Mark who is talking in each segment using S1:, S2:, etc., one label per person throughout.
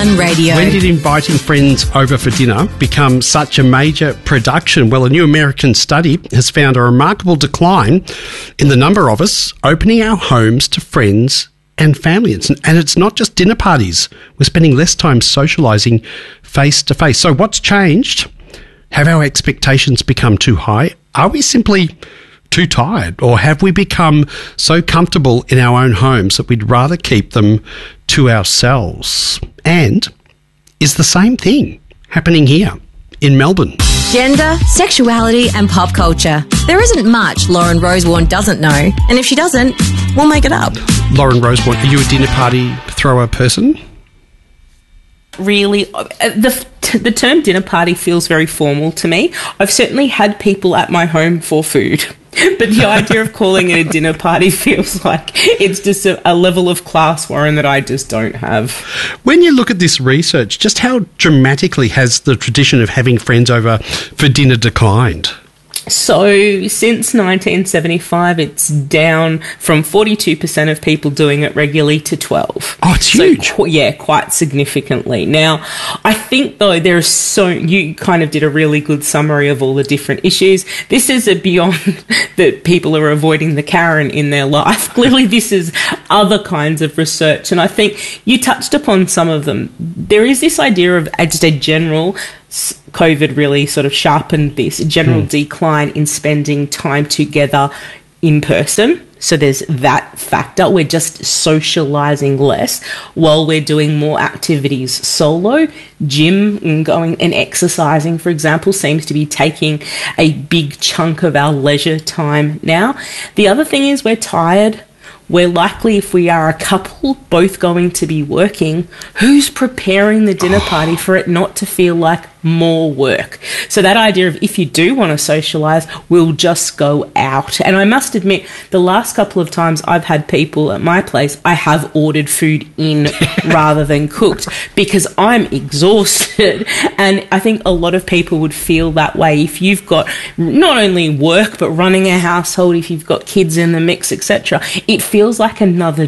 S1: One Radio.
S2: When did inviting friends over for dinner become such a major production? Well, a new American study has found a remarkable decline in the number of us opening our homes to friends and family. And it's not just dinner parties. We're spending less time socialising face to face. So what's changed? Have our expectations become too high? Are we simply too tired? Or have we become so comfortable in our own homes that we'd rather keep them to ourselves? And is the same thing happening here in Melbourne?
S1: Gender, sexuality and pop culture. There isn't much Lauren Rosewarne doesn't know, and if she doesn't, we'll make it up.
S2: Lauren Rosewarne, are you a dinner party thrower person?
S3: Really, the term dinner party feels very formal to me. I've certainly had people at my home for food, but the idea of calling it a dinner party feels like it's just a level of class, Warren, that I just don't have.
S2: When you look at this research, just how dramatically has the tradition of having friends over for dinner declined?
S3: So since 1975, it's down from 42% of people doing it regularly to 12%.
S2: Oh, it's huge.
S3: So, quite significantly. Now, I think, though, you kind of did a really good summary of all the different issues. This is beyond that people are avoiding the Karen in their life. Clearly, this is other kinds of research. And I think you touched upon some of them. There is this idea of just a general... COVID really sort of sharpened this general decline in spending time together in person. So there's that factor. We're just socialising less while we're doing more activities solo. Gym and going and exercising, for example, seems to be taking a big chunk of our leisure time now. The other thing is we're tired. We're likely, if we are a couple, both going to be working. Who's preparing the dinner party for it not to feel like more work? So that idea of if you do want to socialise, we'll just go out. And I must admit, the last couple of times I've had people at my place, I have ordered food in rather than cooked because I'm exhausted. And I think a lot of people would feel that way if you've got not only work but running a household, if you've got kids in the mix, etc. It feels like another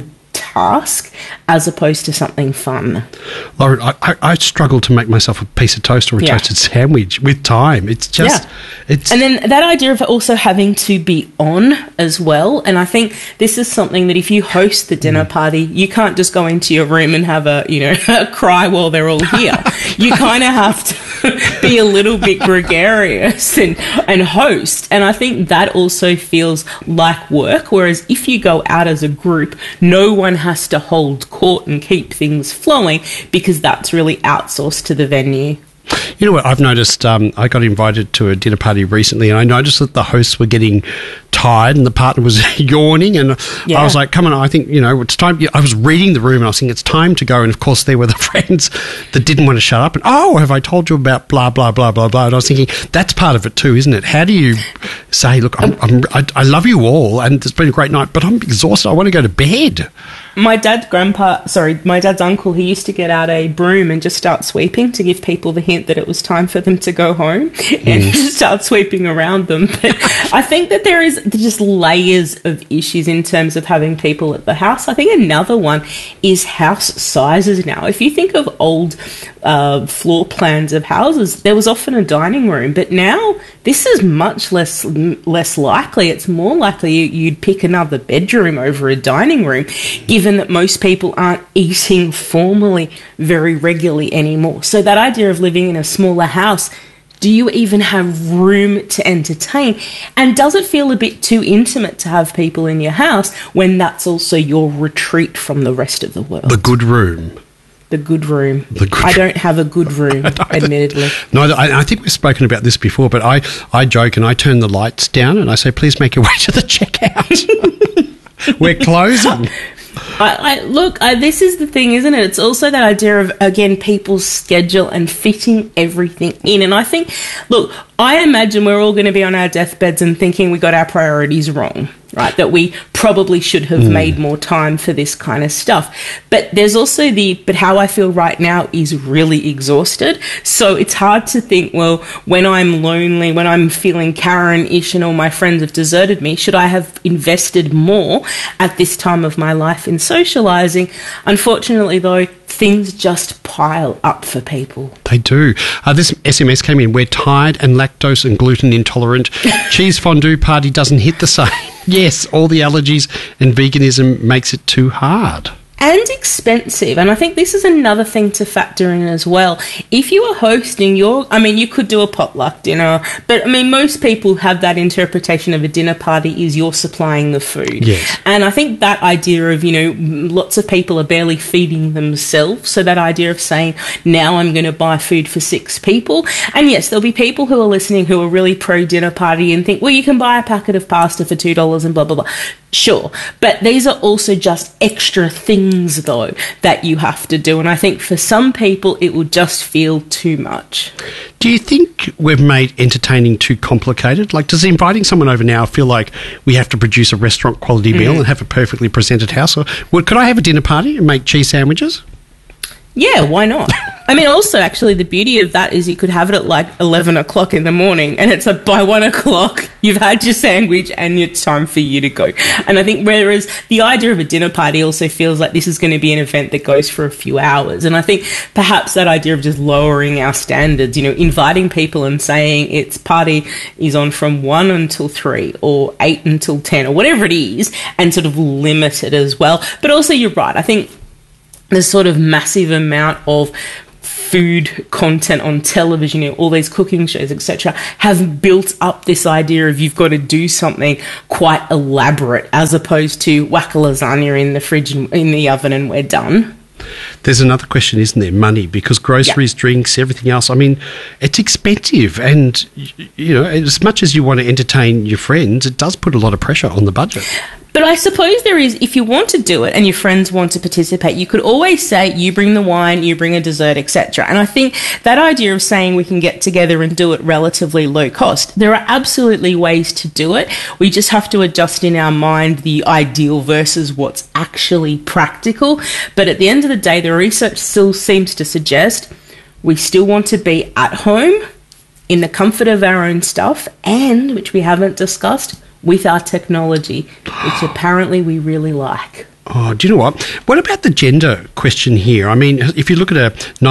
S3: task as opposed to something fun.
S2: Lauren, I struggle to make myself a piece of toast or a toasted sandwich with time. It's just... It's
S3: and then that idea of also having to be on as well. And I think this is something that if you host the dinner party, you can't just go into your room and have a cry while they're all here. You kind of have to be a little bit gregarious and host. And I think that also feels like work. Whereas if you go out as a group, no one has to hold court and keep things flowing because that's really outsourced to the venue.
S2: You know what I've noticed? I got invited to a dinner party recently and I noticed that the hosts were getting tired and the partner was yawning and I was like, come on, I think, it's time. I was reading the room and I was thinking it's time to go. And of course there were the friends that didn't want to shut up and, have I told you about blah, blah, blah, blah, blah. And I was thinking that's part of it too, isn't it? How do you say, look, I love you all and it's been a great night, but I'm exhausted. I want to go to bed.
S3: My dad's uncle, he used to get out a broom and just start sweeping to give people the hint that it was time for them to go home and just start sweeping around them. But I think that there is just layers of issues in terms of having people at the house. I think another one is house sizes now. If you think of old floor plans of houses, there was often a dining room, but now this is much less likely. It's more likely you'd pick another bedroom over a dining room, given that most people aren't eating formally very regularly anymore. So that idea of living in a smaller house, do you even have room to entertain? And does it feel a bit too intimate to have people in your house when that's also your retreat from the rest of the world?
S2: The good room.
S3: The good room. I don't have a good room, admittedly.
S2: No, I think we've spoken about this before, but I joke and I turn the lights down and I say, please make your way to the checkout. We're closing.
S3: This is the thing, isn't it? It's also that idea of, again, people's schedule and fitting everything in. And I think, I imagine we're all going to be on our deathbeds and thinking we got our priorities wrong, right? That we probably should have made more time for this kind of stuff. But there's also but how I feel right now is really exhausted. So it's hard to think, well, when I'm lonely, when I'm feeling Karen-ish and all my friends have deserted me, should I have invested more at this time of my life in socialising? Unfortunately, though, things just pile up for people.
S2: They do. This SMS came in. We're tired and lactose and gluten intolerant. Cheese fondue party doesn't hit the same. Yes, all the allergies and veganism makes it too hard.
S3: And expensive. And I think this is another thing to factor in as well. If you are hosting you could do a potluck dinner, but most people have that interpretation of a dinner party is you're supplying the food.
S2: Yes.
S3: And I think that idea of, lots of people are barely feeding themselves. So that idea of saying, now I'm going to buy food for 6 people. And yes, there'll be people who are listening who are really pro dinner party and think, well, you can buy a packet of pasta for $2 and blah, blah, blah. Sure. But these are also just extra things, though, that you have to do. And I think for some people, it will just feel too much.
S2: Do you think we've made entertaining too complicated? Like, does inviting someone over now feel like we have to produce a restaurant quality meal and have a perfectly presented house? Or could I have a dinner party and make cheese sandwiches?
S3: Yeah, why not? Also, actually, the beauty of that is you could have it at like 11 o'clock in the morning and it's like by 1 o'clock you've had your sandwich and it's time for you to go. And I think whereas the idea of a dinner party also feels like this is going to be an event that goes for a few hours. And I think perhaps that idea of just lowering our standards, inviting people and saying its party is on from 1 until 3 or 8 until 10 or whatever it is, and sort of limit it as well. But also you're right. I think there's sort of massive amount of food content on television, all these cooking shows, etc., have built up this idea of you've got to do something quite elaborate as opposed to whack a lasagna in the fridge and in the oven and we're done.
S2: There's another question, isn't there? Money, because groceries, drinks, everything else. It's expensive, and as much as you want to entertain your friends, it does put a lot of pressure on the budget.
S3: But I suppose there is, if you want to do it and your friends want to participate, you could always say, you bring the wine, you bring a dessert, etc. And I think that idea of saying we can get together and do it relatively low cost, there are absolutely ways to do it. We just have to adjust in our mind the ideal versus what's actually practical. But at the end of the day, the research still seems to suggest we still want to be at home in the comfort of our own stuff and, which we haven't discussed, with our technology, which apparently we really like.
S2: Oh, do you know what? What about the gender question here? If you look at a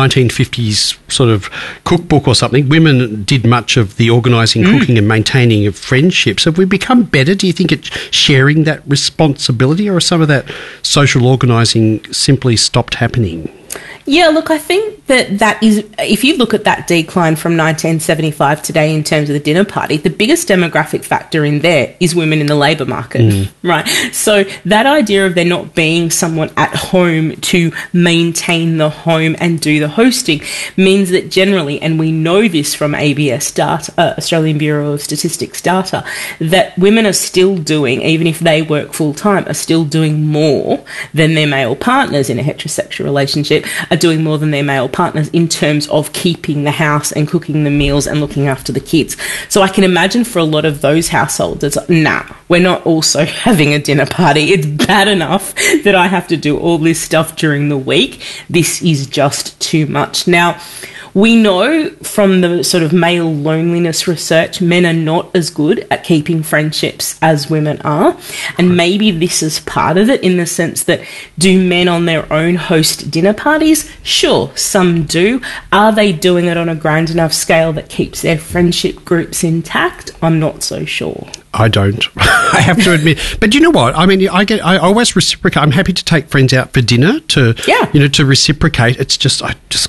S2: 1950s sort of cookbook or something, women did much of the organising, cooking and maintaining of friendships. Have we become better? Do you think it's sharing that responsibility, or some of that social organising simply stopped happening?
S3: Yeah, look, I think that is, if you look at that decline from 1975 today in terms of the dinner party, the biggest demographic factor in there is women in the labour market, right? So that idea of there not being someone at home to maintain the home and do the hosting means that generally, and we know this from ABS data, Australian Bureau of Statistics data, that women are still doing, even if they work full-time, are still doing more than their male partners in a heterosexual relationship, are doing more than their male partners in terms of keeping the house and cooking the meals and looking after the kids. So I can imagine for a lot of those households, it's like, we're not also having a dinner party. It's bad enough that I have to do all this stuff during the week. This is just too much. Now, we know from the sort of male loneliness research, men are not as good at keeping friendships as women are. And maybe this is part of it in the sense that, do men on their own host dinner parties? Sure, some do. Are they doing it on a grand enough scale that keeps their friendship groups intact? I'm not so sure.
S2: I don't. I have to admit. But you know what? I always reciprocate. I'm happy to take friends out for dinner to reciprocate. It's just,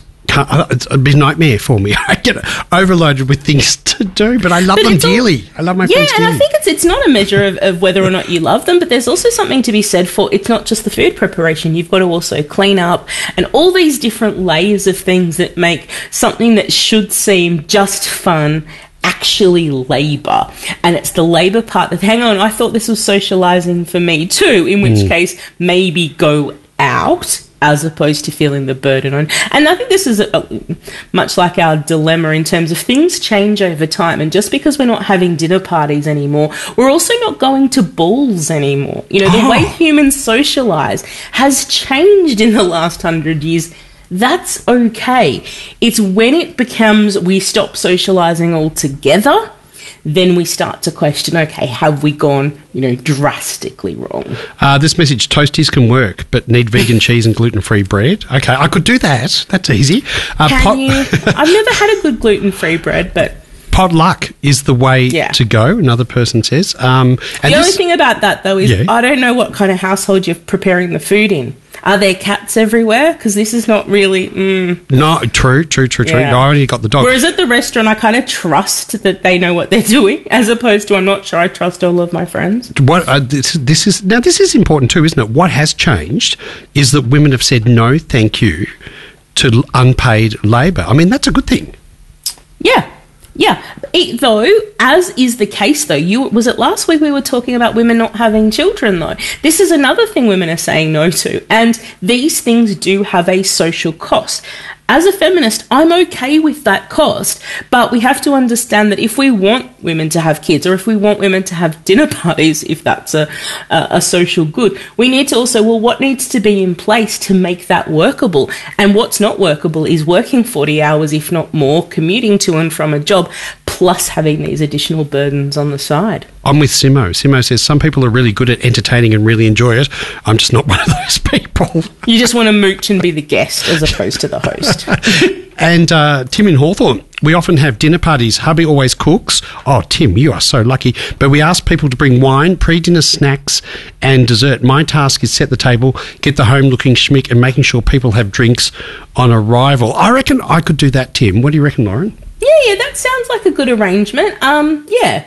S2: it's a big nightmare for me. I get overloaded with things to do, but I love them dearly. I love my friends dearly.
S3: Yeah, and I think it's not a measure of whether or not you love them, but there's also something to be said for, it's not just the food preparation. You've got to also clean up and all these different layers of things that make something that should seem just fun actually labour. And it's the labour part that, hang on, I thought this was socialising for me too, in which case maybe go out as opposed to feeling the burden on. And I think this is much like our dilemma in terms of things change over time. And just because we're not having dinner parties anymore, we're also not going to balls anymore. The way humans socialise has changed in the last 100 years. That's okay. It's when it becomes we stop socialising altogether then we start to question, okay, have we gone, drastically wrong?
S2: This message, toasties can work, but need vegan cheese and gluten-free bread. Okay, I could do that. That's easy.
S3: Can you? I've never had a good gluten-free bread, but...
S2: Potluck is the way to go, another person says. And
S3: the only thing about that, though, is I don't know what kind of household you're preparing the food in. Are there cats everywhere? Because this is not really...
S2: No, true.
S3: Yeah.
S2: No, I only got the dog.
S3: Whereas at the restaurant, I kind of trust that they know what they're doing, as opposed to I'm not sure I trust all of my friends.
S2: What this is important too, isn't it? What has changed is that women have said no, thank you, to unpaid labour. I mean, that's a good thing.
S3: Yeah. Though, as is the case, though, was it last week we were talking about women not having children, though? This is another thing women are saying no to, and these things do have a social cost. As a feminist, I'm okay with that cost, but we have to understand that if we want women to have kids, or if we want women to have dinner parties, if that's a social good, we need to also, what needs to be in place to make that workable? And what's not workable is working 40 hours, if not more, commuting to and from a job, plus having these additional burdens on the side.
S2: I'm with Simo. Simo says some people are really good at entertaining and really enjoy it. I'm just not one of those people.
S3: You just want to mooch and be the guest as opposed to the host.
S2: And Tim in Hawthorne, we often have dinner parties. Hubby always cooks. Oh, Tim, you are so lucky. But we ask people to bring wine, pre-dinner snacks and dessert. My task is set the table, get the home looking schmick and making sure people have drinks on arrival. I reckon I could do that, Tim. What do you reckon, Lauren?
S3: Yeah, that sounds like a good arrangement. Yeah.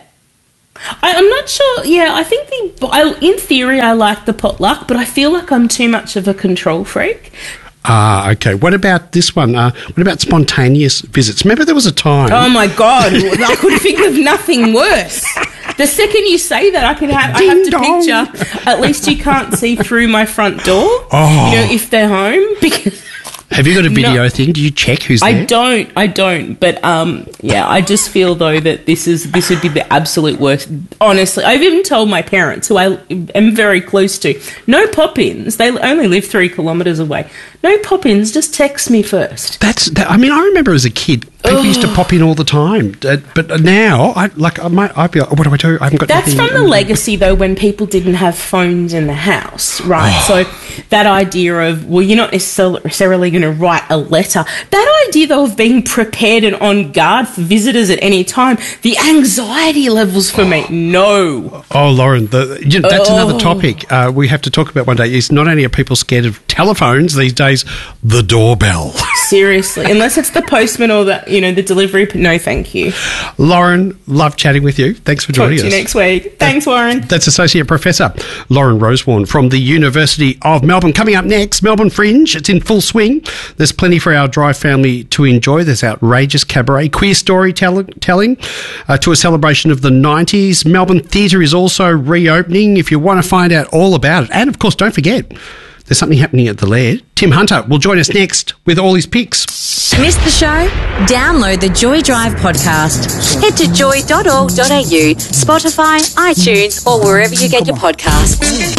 S3: I'm not sure. Yeah, I think in theory I like the potluck, but I feel like I'm too much of a control freak.
S2: Okay. What about this one? What about spontaneous visits? Remember there was a time...
S3: Oh, my God. I could think of nothing worse. The second you say that, I have to picture, at least you can't see through my front door, if they're home, because...
S2: Have you got a video thing? Do you check who's there?
S3: I don't. But, I just feel, though, that this would be the absolute worst. Honestly, I've even told my parents, who I am very close to, no pop-ins. They only live 3 kilometres away. No pop-ins, just text me first.
S2: I remember as a kid, people used to pop in all the time. But now, I'd be like, what do I do? I haven't got
S3: That's
S2: anything.
S3: from the legacy, though, when people didn't have phones in the house, right? So that idea of, you're not necessarily going to write a letter. That idea, though, of being prepared and on guard for visitors at any time, the anxiety levels for me, no.
S2: Oh, Lauren, that's another topic we have to talk about one day. Is not only are people scared of telephones these days, the doorbell.
S3: Seriously, unless it's the postman or the delivery. No, thank you.
S2: Lauren, love chatting with you. Thanks for joining us.
S3: Talk to you next week. Thanks, Warren.
S2: That's Associate Professor Lauren Rosewarne from the University of Melbourne. Coming up next, Melbourne Fringe. It's in full swing. There's plenty for our Drive family to enjoy. There's outrageous cabaret, queer storytelling to a celebration of the 90s. Melbourne Theatre is also reopening if you want to find out all about it. And, of course, don't forget, there's something happening at the Laird. Tim Hunter will join us next with all his picks.
S1: Missed the show? Download the Joy Drive podcast. Head to joy.org.au, Spotify, iTunes, or wherever you get your podcasts.